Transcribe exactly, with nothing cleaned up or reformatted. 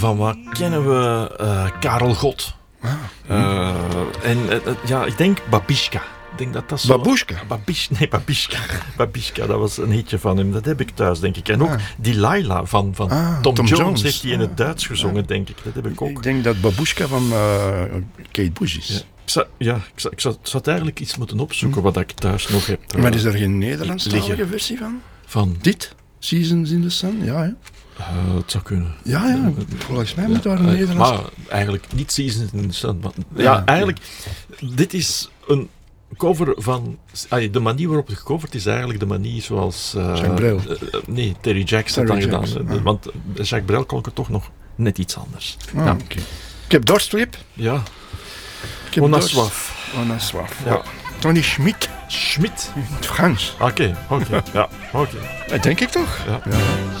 Van wat kennen we? Uh, Karel Gott. Ah, uh, en uh, ja, ik denk Babiška. Ik denk dat dat zo... Babuška? Babiš, nee, Babiška. Babiška, dat was een hitje van hem. Dat heb ik thuis, denk ik. En ook ah. Delilah van, van ah, Tom, Tom Jones, Jones heeft hij in ah. het Duits gezongen, ah. denk ik. Dat heb ik ook. Ik denk dat Babuška van uh, Kate Bush is. Ja. Ik zou, ja, ik zou, ik zou, ik zou eigenlijk iets moeten opzoeken hm. wat ik thuis nog heb. Maar is er geen Nederlandstalige versie van? Van? Dit? Seasons in the Sun? Ja, hè? Uh, het zou kunnen. Ja, ja. Volgens mij moet daar een uh, Nederlands... Maar eigenlijk niet Seasons in the Sun. Maar, ja, ja, eigenlijk... Dit is een cover van... De manier waarop het gecoverd is eigenlijk de manier zoals... Uh, Jacques Brel. Uh, nee, Terry Jacks had dan gedaan. Ah. Want Jacques Brel klonk het toch nog net iets anders. Ah, ja. Okay. Ik heb dorststrip. Ja. On a soif. On a soif. Ja. Tony Schmidt. Schmidt? In het Frans. Oké, okay, oké. Okay. Ja, oké. Okay. Dat denk ik toch? Ja. Ja.